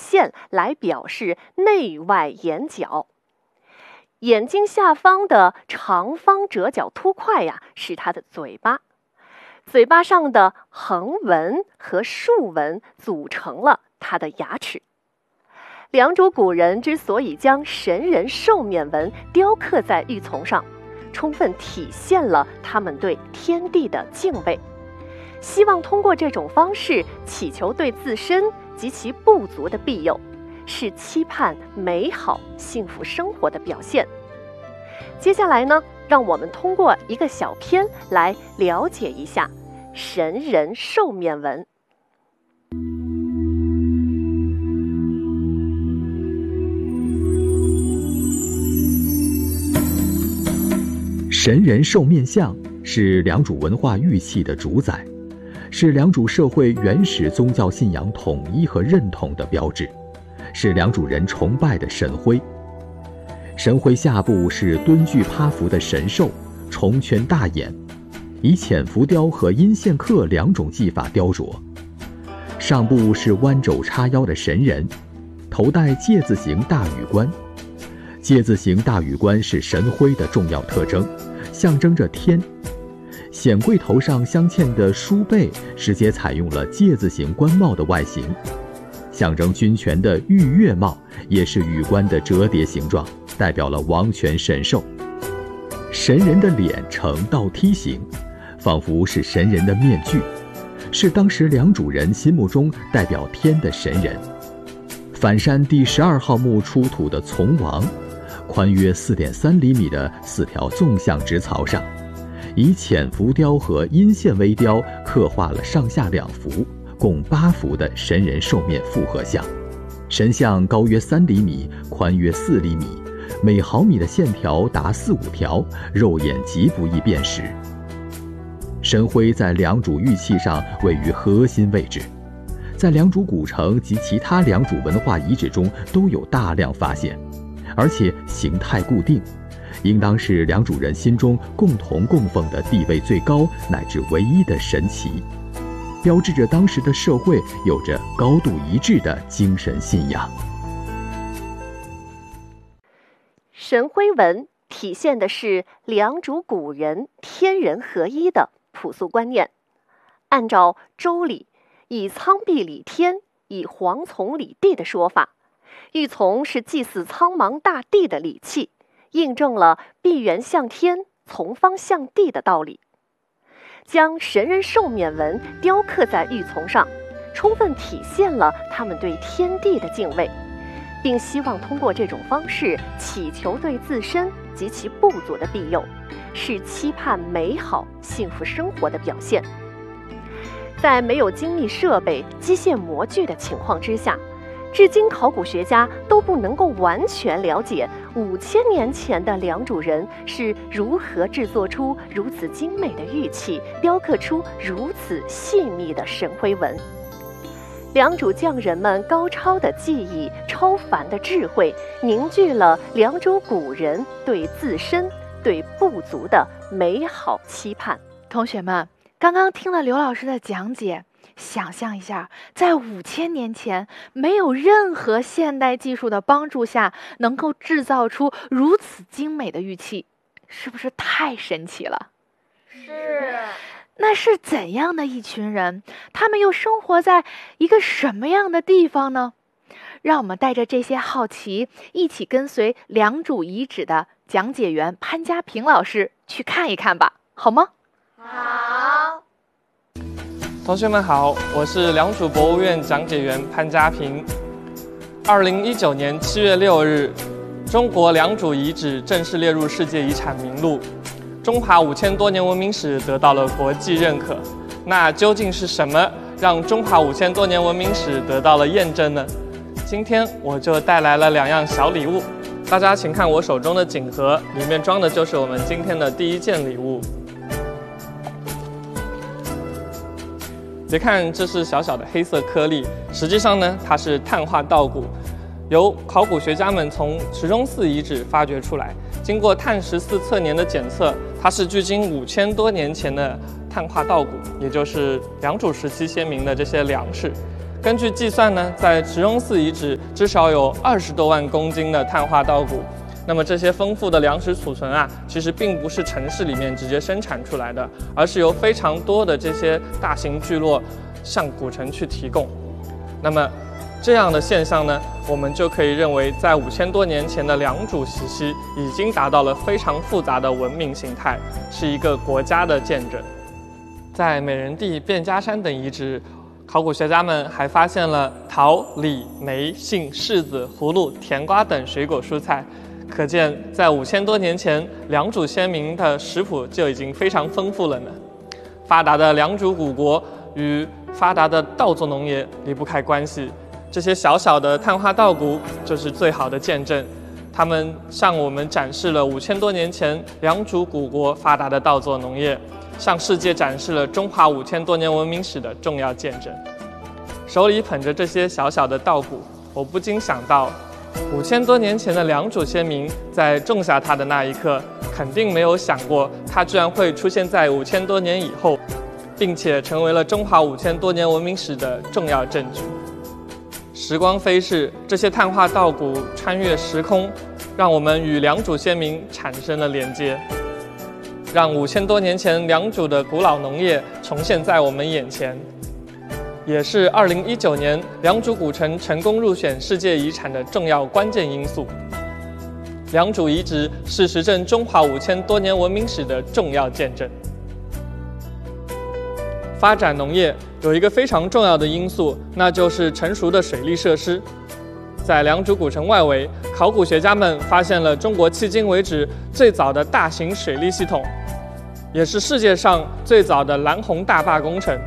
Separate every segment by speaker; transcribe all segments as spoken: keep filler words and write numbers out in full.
Speaker 1: 线来表示内外眼角。眼睛下方的长方折角凸块呀，是它的嘴巴。嘴巴上的横纹和竖纹组成了它的牙齿。良渚古人之所以将神人兽面纹雕刻在玉琮上，充分体现了他们对天地的敬畏，希望通过这种方式祈求对自身及其部族的庇佑，是期盼美好幸福生活的表现。接下来呢，让我们通过一个小片来了解一下神人兽面纹。
Speaker 2: 神人兽面像是良渚文化玉器的主宰，是良渚社会原始宗教信仰统一和认同的标志，是良渚人崇拜的神徽。神徽下部是蹲踞趴伏的神兽，重圈大眼，以浅浮雕和阴线刻两种技法雕琢。上部是弯肘叉腰的神人，头戴戒字形大羽冠。戒字形大羽冠是神徽的重要特征，象征着天。显贵头上镶嵌的书背直接采用了戒字形冠帽的外形，象征军权的玉月帽也是羽冠的折叠形状，代表了王权神兽。神人的脸呈倒梯形，仿佛是神人的面具，是当时良渚人心目中代表天的神人。反山第十二号墓出土的琮王，宽约 四点三厘米的四条纵向直槽上，以浅浮雕和阴线微雕刻画了上下两幅，共八幅的神人兽面复合像。神像高约三厘米，宽约四厘米，每毫米的线条达四五条，肉眼极不易辨识。神徽在良渚玉器上位于核心位置，在良渚古城及其他良渚文化遗址中都有大量发现，而且形态固定，应当是良渚人心中共同供奉的地位最高乃至唯一的神祇，标志着当时的社会有着高度一致的精神信仰。
Speaker 1: 神徽纹体现的是良渚古人天人合一的朴素观念。按照周礼以苍壁理天，以蝗丛理地的说法，玉琮是祭祀苍茫大地的礼器，印证了闭源向天、从方向地的道理。将神人兽面纹雕刻在玉琮上，充分体现了他们对天地的敬畏，并希望通过这种方式祈求对自身及其部族的庇佑，是期盼美好幸福生活的表现。在没有精密设备、机械模具的情况之下，至今考古学家都不能够完全了解五千年前的良渚人是如何制作出如此精美的玉器，雕刻出如此细密的神徽纹。良渚匠人们高超的技艺、超凡的智慧，凝聚了良渚古人对自身、对部族的美好期盼。
Speaker 3: 同学们，刚刚听了刘老师的讲解，想象一下，在五千年前，没有任何现代技术的帮助下，能够制造出如此精美的玉器，是不是太神奇了？
Speaker 4: 是。
Speaker 3: 那是怎样的一群人？他们又生活在一个什么样的地方呢？让我们带着这些好奇，一起跟随良渚遗址的讲解员潘家平老师去看一看吧，好吗？
Speaker 4: 好。
Speaker 5: 同学们好，我是良渚博物院讲解员潘家平。二零一九年七月六日，中国良渚遗址正式列入世界遗产名录。中华五千多年文明史得到了国际认可，那究竟是什么让中华五千多年文明史得到了验证呢？今天我就带来了两样小礼物，大家请看我手中的锦盒，里面装的就是我们今天的第一件礼物。别看这是小小的黑色颗粒，实际上呢，它是碳化稻谷，由考古学家们从池中寺遗址发掘出来，经过碳十四测年的检测，它是距今五千多年前的碳化稻谷，也就是良渚时期先民的这些粮食。 根据计算呢，在池中寺遗址至少有二十多万公斤的碳化稻谷。那么这些丰富的粮食储存啊，其实并不是城市里面直接生产出来的，而是由非常多的这些大型聚落向古城去提供。那么这样的现象呢，我们就可以认为，在五千多年前的良渚时期，已经达到了非常复杂的文明形态，是一个国家的见证。在美人地、卞家山等遗址，考古学家们还发现了桃、李、梅、杏、柿子、葫芦、甜瓜等水果蔬菜。可见，在五千多年前，良渚先民的食谱就已经非常丰富了呢。发达的良渚古国与发达的稻作农业离不开关系，这些小小的碳化稻谷就是最好的见证。他们向我们展示了五千多年前良渚古国发达的稻作农业，向世界展示了中华五千多年文明史的重要见证。手里捧着这些小小的稻谷，我不禁想到，五千多年前的良渚先民在种下它的那一刻，肯定没有想过它居然会出现在五千多年以后，并且成为了中华五千多年文明史的重要证据。时光飞逝，这些碳化稻谷穿越时空，让我们与良渚先民产生了连接，让五千多年前良渚的古老农业重现在我们眼前，也是二零一九年良渚古城成功入选世界遗产的重要关键因素。良渚遗址是实证中华五千多年文明史的重要见证。发展农业有一个非常重要的因素，那就是成熟的水利设施。在良渚古城外围，考古学家们发现了中国迄今为止最早的大型水利系统，也是世界上最早的蓝洪大坝工程。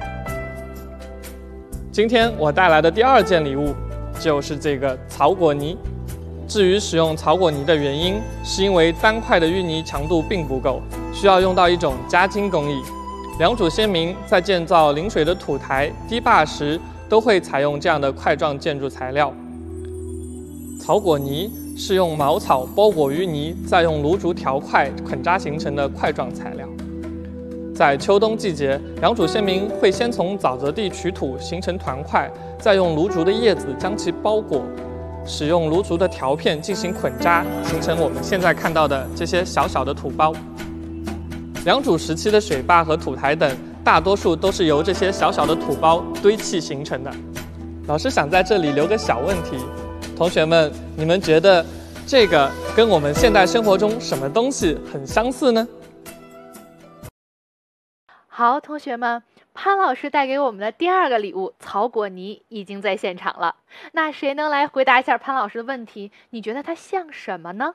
Speaker 5: 今天我带来的第二件礼物就是这个草果泥。至于使用草果泥的原因，是因为单块的淤泥强度并不够，需要用到一种加筋工艺。良渚先民在建造临水的土台、堤坝时，都会采用这样的块状建筑材料。草果泥是用茅草包裹淤泥，再用芦竹条块捆扎形成的块状材料。在秋冬季节，良渚先民会先从沼泽地取土形成团块，再用芦竹的叶子将其包裹，使用芦竹的条片进行捆扎，形成我们现在看到的这些小小的土包。良渚时期的水坝和土台等，大多数都是由这些小小的土包堆砌形成的。老师想在这里留个小问题，同学们，你们觉得这个跟我们现代生活中什么东西很相似呢？
Speaker 3: 好，同学们，潘老师带给我们的第二个礼物草果泥已经在现场了。那谁能来回答一下潘老师的问题？你觉得它像什么呢？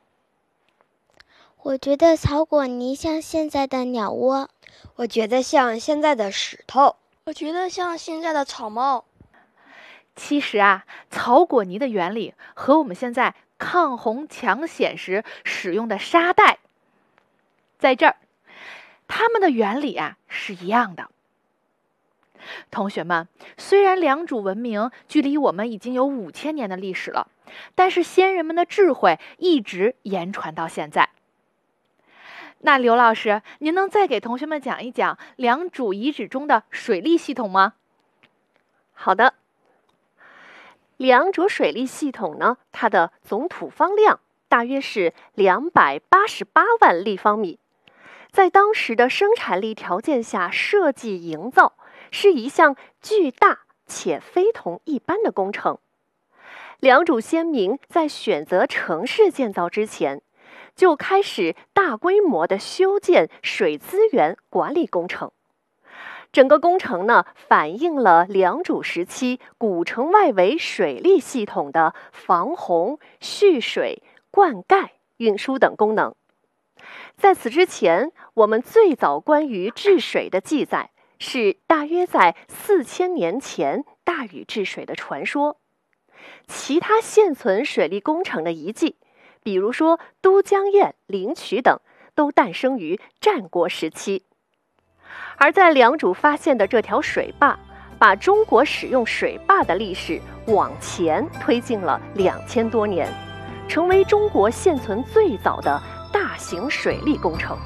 Speaker 6: 我觉得草果泥像现在的鸟窝。
Speaker 7: 我觉得像现在的石头。
Speaker 4: 我觉得像现在的草帽。
Speaker 3: 其实啊，草果泥的原理和我们现在抗洪抢险时使用的沙袋，在这儿，它们的原理啊是一样的。同学们，虽然良渚文明距离我们已经有五千年的历史了，但是先人们的智慧一直言传到现在。那刘老师，您能再给同学们讲一讲良渚遗址中的水利系统吗？
Speaker 1: 好的。良渚水利系统呢，它的总土方量大约是两百八十八万立方米，在当时的生产力条件下设计营造，是一项巨大且非同一般的工程。良渚先民在选择城市建造之前，就开始大规模的修建水资源管理工程。整个工程呢，反映了良渚时期古城外围水利系统的防洪、蓄水、灌溉、运输等功能。在此之前，我们最早关于治水的记载是大约在四千年前大禹治水的传说。其他现存水利工程的遗迹，比如说都江堰、灵渠等，都诞生于战国时期。而在良渚发现的这条水坝，把中国使用水坝的历史往前推进了两千多年，成为中国现存最早的大型水利工程。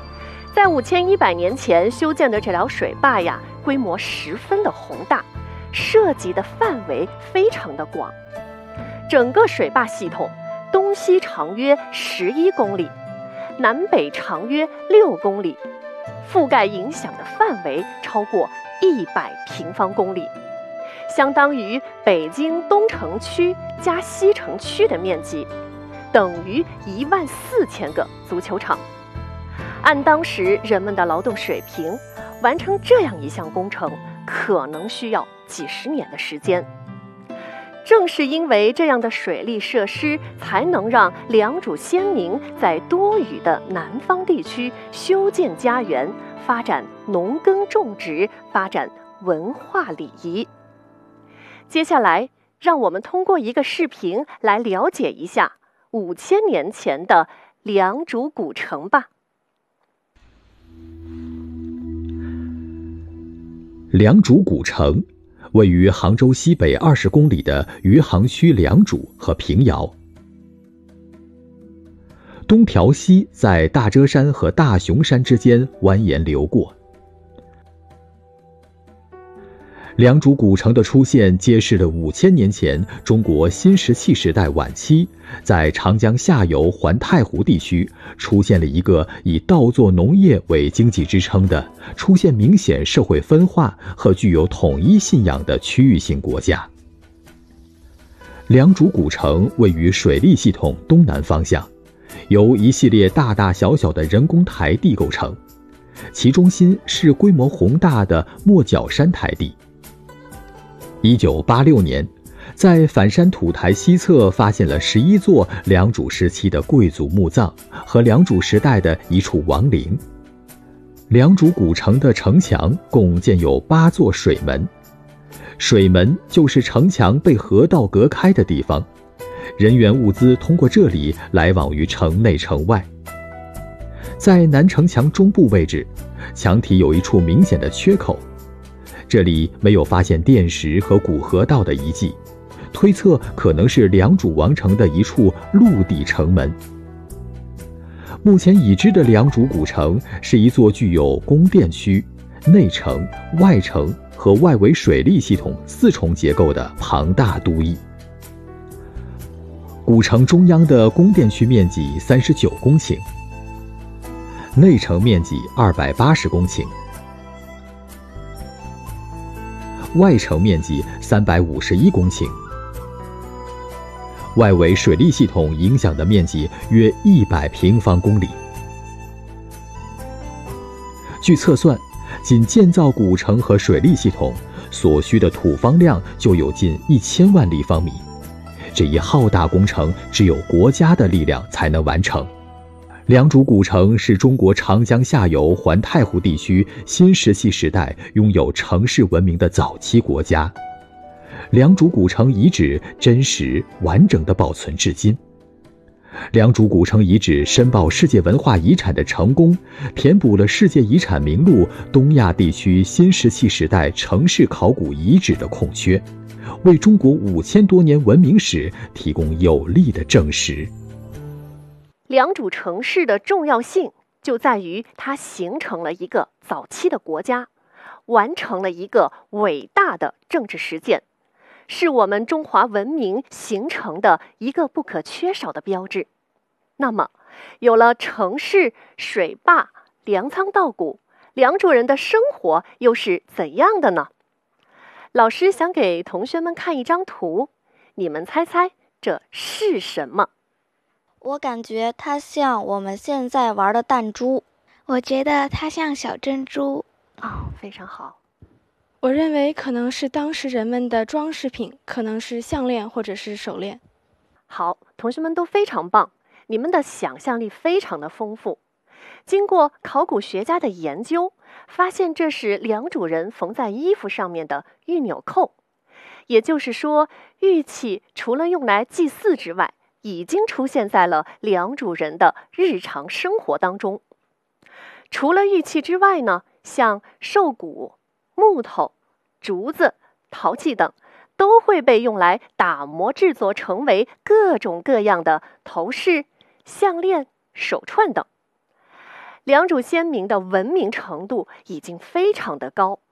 Speaker 1: 在五千一百年前修建的这条水坝呀，规模十分的宏大， 涉及的范围非常的广。整个水坝系统东西长约十一公里，南北长约六公里，覆盖影响的范围超过一百平方公里，相当于北京东城区加西城区的面积，等于一万四千个足球场。按当时人们的劳动水平，完成这样一项工程可能需要几十年的时间。正是因为这样的水利设施，才能让良渚先民在多雨的南方地区修建家园，发展农耕种植，发展文化礼仪。接下来，让我们通过一个视频来了解一下五千年前的良渚古城吧。
Speaker 2: 良渚古城位于杭州西北二十公里的余杭区良渚和平遥。东条溪在大遮山和大雄山之间蜿蜒流过。良渚古城的出现，揭示了五千年前中国新石器时代晚期，在长江下游环太湖地区出现了一个以稻作农业为经济支撑的、出现明显社会分化和具有统一信仰的区域性国家。良渚古城位于水利系统东南方向，由一系列大大小小的人工台地构成，其中心是规模宏大的莫角山台地。一九八六年，在反山土台西侧发现了十一座良渚时期的贵族墓葬和良渚时代的一处王陵。良渚古城的城墙共建有八座水门，水门就是城墙被河道隔开的地方，人员物资通过这里来往于城内城外。在南城墙中部位置，墙体有一处明显的缺口，这里没有发现垫石和古河道的遗迹，推测可能是良渚王城的一处陆地城门。目前已知的良渚古城是一座具有宫殿区、内城、外城和外围水利系统四重结构的庞大都邑。古城中央的宫殿区面积三十九公顷，内城面积二百八十公顷，外城面积三百五十一公顷，外围水利系统影响的面积约一百平方公里。据测算，仅建造古城和水利系统所需的土方量就有近一千万立方米。这一浩大工程只有国家的力量才能完成。良渚古城是中国长江下游环太湖地区新石器时代拥有城市文明的早期国家。良渚古城遗址真实完整地保存至今。良渚古城遗址申报世界文化遗产的成功，填补了世界遗产名录东亚地区新石器时代城市考古遗址的空缺，为中国五千多年文明史提供有力的证实。
Speaker 1: 良渚城市的重要性就在于它形成了一个早期的国家，完成了一个伟大的政治实践，是我们中华文明形成的一个不可缺少的标志。那么，有了城市、水坝、粮仓稻谷，良渚人的生活又是怎样的呢？老师想给同学们看一张图，你们猜猜这是什么？
Speaker 4: 我感觉它像我们现在玩的弹珠。
Speaker 3: 我觉得它像小珍珠。
Speaker 1: 哦，非常好。
Speaker 8: 我认为可能是当时人们的装饰品，可能是项链或者是手链。
Speaker 1: 好，同学们都非常棒，你们的想象力非常的丰富。经过考古学家的研究，发现这是良渚人缝在衣服上面的玉纽扣。也就是说，玉器除了用来祭祀之外，已经出现在了良渚人的日常生活当中。除了玉器之外呢，像兽骨、木头、竹子、陶器等，都会被用来打磨制作成为各种各样的头饰、项链、手串等。良渚先民的文明程度已经非常的高，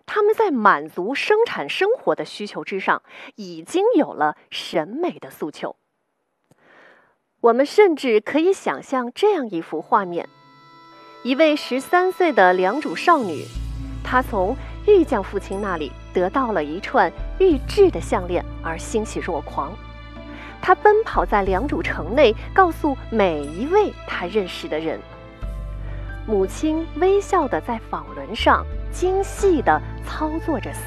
Speaker 1: 他们在满足生产生活的需求之上，已经有了审美的诉求。我们甚至可以想象这样一幅画面：一位十三岁的良渚少女，她从玉匠父亲那里得到了一串玉质的项链，而欣喜若狂。她奔跑在良渚城内，告诉每一位她认识的人。母亲微笑地在纺轮上精细地操作着